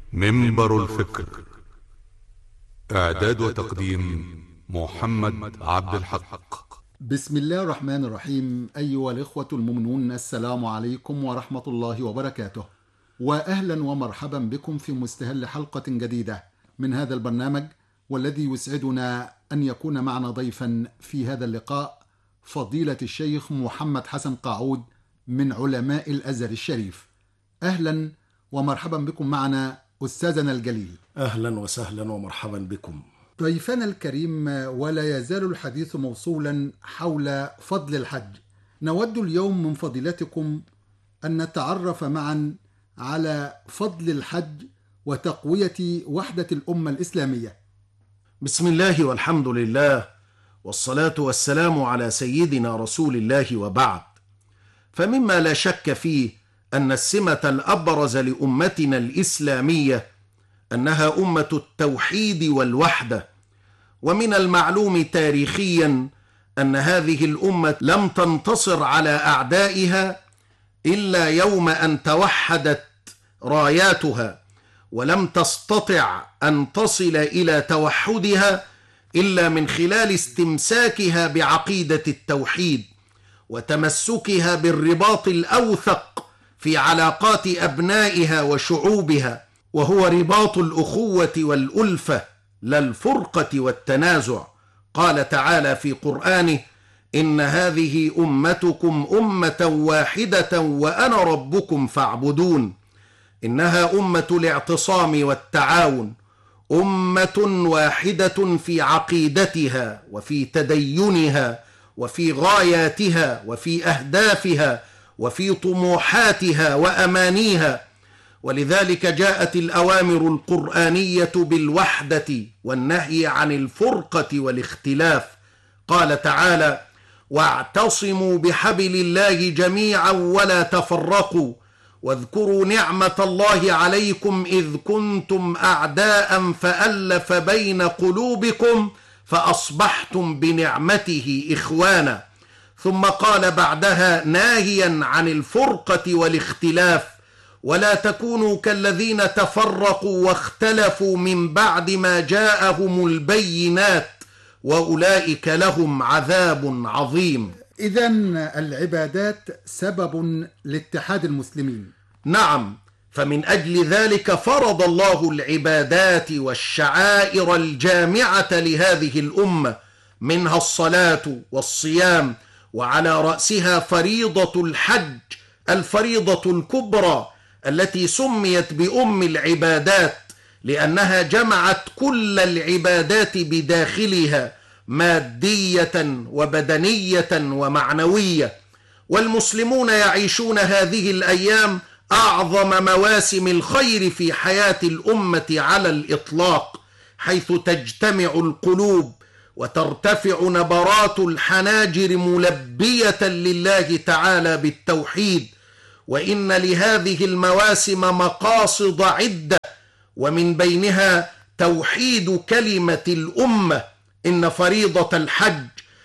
منبر الفكر. إعداد وتقديم محمد عبد الحق. بسم الله الرحمن الرحيم. أيها الإخوة المؤمنون، السلام عليكم ورحمة الله وبركاته، وأهلا ومرحبا بكم في مستهل حلقة جديدة من هذا البرنامج، والذي يسعدنا أن يكون معنا ضيفا في هذا اللقاء فضيلة الشيخ محمد حسن قاعود من علماء الأزهر الشريف. أهلا ومرحبا بكم معنا أستاذنا الجليل. أهلا وسهلا ومرحبا بكم ضيفنا الكريم، ولا يزال الحديث موصولا حول فضل الحج. نود اليوم من فضيلتكم أن نتعرف معا على فضل الحج وتقوية وحدة الأمة الإسلامية. بسم الله والحمد لله، والصلاة والسلام على سيدنا رسول الله، وبعد. فمما لا شك فيه أن السمة الأبرز لأمتنا الإسلامية أنها أمة التوحيد والوحدة، ومن المعلوم تاريخيا أن هذه الأمة لم تنتصر على أعدائها إلا يوم أن توحدت راياتها، ولم تستطع أن تصل إلى توحدها إلا من خلال استمساكها بعقيدة التوحيد وتمسكها بالرباط الأوثق في علاقات أبنائها وشعوبها، وهو رباط الأخوة والألفة لا الفرقة والتنازع. قال تعالى في قرآنه: إن هذه أمتكم أمة واحدة وأنا ربكم فاعبدون. إنها أمة الاعتصام والتعاون، أمة واحدة في عقيدتها وفي تدينها وفي غاياتها وفي أهدافها وفي طموحاتها وأمانيها. ولذلك جاءت الأوامر القرآنية بالوحدة والنهي عن الفرقة والاختلاف. قال تعالى: واعتصموا بحبل الله جميعا ولا تفرقوا واذكروا نعمة الله عليكم إذ كنتم أعداء فألف بين قلوبكم فأصبحتم بنعمته إخوانا. ثم قال بعدها ناهيا عن الفرقة والاختلاف: ولا تكونوا كالذين تفرقوا واختلفوا من بعد ما جاءهم البينات وأولئك لهم عذاب عظيم. إذن العبادات سبب لاتحاد المسلمين. نعم، فمن أجل ذلك فرض الله العبادات والشعائر الجامعة لهذه الأمة، منها الصلاة والصيام، وعلى رأسها فريضة الحج، الفريضة الكبرى التي سميت بأم العبادات، لأنها جمعت كل العبادات بداخلها، مادية وبدنية ومعنوية. والمسلمون يعيشون هذه الأيام أعظم مواسم الخير في حياة الأمة على الإطلاق، حيث تجتمع القلوب وترتفع نبرات الحناجر ملبية لله تعالى بالتوحيد. وإن لهذه المواسم مقاصد عدة، ومن بينها توحيد كلمة الأمة. إن فريضة الحج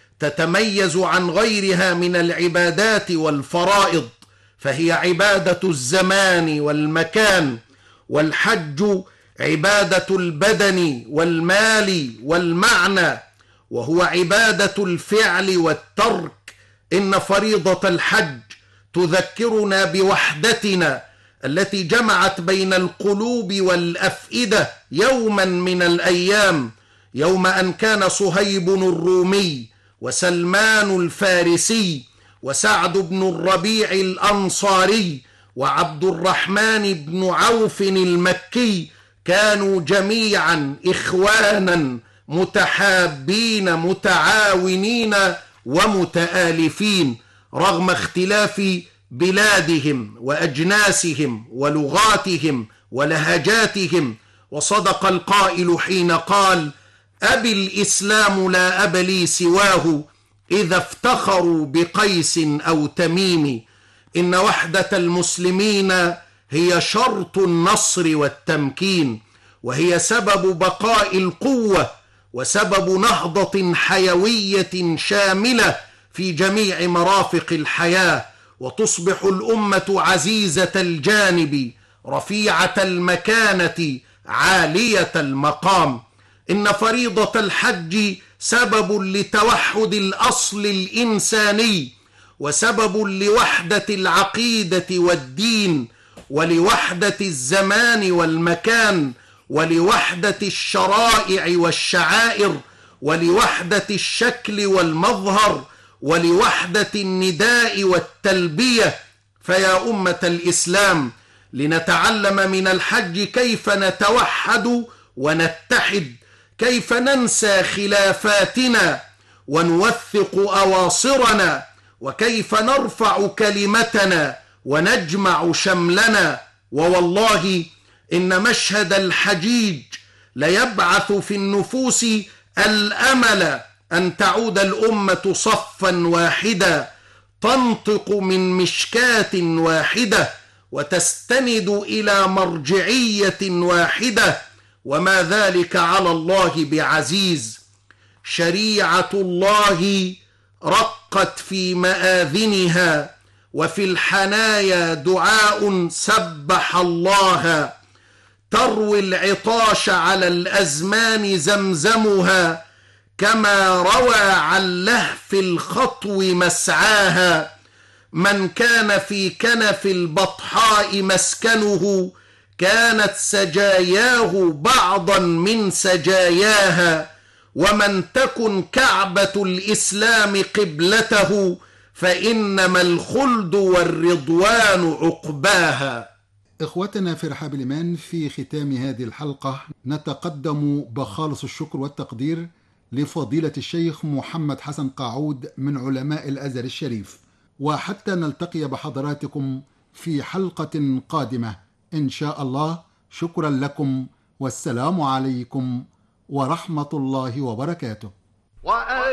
تتميز عن غيرها من العبادات والفرائض، فهي عبادة الزمان والمكان، والحج عبادة البدن والمال والمعنى، وهو عبادة الفعل والترك. إن فريضة الحج تذكرنا بوحدتنا التي جمعت بين القلوب والأفئدة يوما من الأيام، يوم أن كان صهيب الرومي وسلمان الفارسي وسعد بن الربيع الأنصاري وعبد الرحمن بن عوف المكي كانوا جميعا إخوانا متحابين متعاونين ومتآلفين، رغم اختلاف بلادهم وأجناسهم ولغاتهم ولهجاتهم. وصدق القائل حين قال: أبي الإسلام لا أب لي سواه إذا افتخروا بقيس أو تميم. إن وحدة المسلمين هي شرط النصر والتمكين، وهي سبب بقاء القوة وسبب نهضة حيوية شاملة في جميع مرافق الحياة، وتصبح الأمة عزيزة الجانب رفيعة المكانة عالية المقام. إن فريضة الحج سبب لتوحد الأصل الإنساني، وسبب لوحدة العقيدة والدين، ولوحدة الزمان والمكان، ولوحدة الشرائع والشعائر، ولوحدة الشكل والمظهر، ولوحدة النداء والتلبية. فيا أمة الإسلام، لنتعلم من الحج كيف نتوحد ونتحد، كيف ننسى خلافاتنا ونوثق أواصرنا، وكيف نرفع كلمتنا ونجمع شملنا. ووالله إن مشهد الحجيج ليبعث في النفوس الأمل أن تعود الأمة صفا واحدا، تنطق من مشكاة واحدة، وتستند إلى مرجعية واحدة، وما ذلك على الله بعزيز. شريعة الله رقت في مآذنها، وفي الحنايا دعاء سبح الله، تروي العطاش على الأزمان زمزمها، كما روى عن لهف الخطو مسعاها. من كان في كنف البطحاء مسكنه، كانت سجاياه بعضا من سجاياها. ومن تكن كعبة الإسلام قبلته، فإنما الخلد والرضوان عقباها. إخوتنا في رحاب الإيمان، في ختام هذه الحلقة نتقدم بخالص الشكر والتقدير لفضيلة الشيخ محمد حسن قاعود من علماء الأزهر الشريف، وحتى نلتقي بحضراتكم في حلقة قادمة إن شاء الله. شكرا لكم، والسلام عليكم ورحمة الله وبركاته.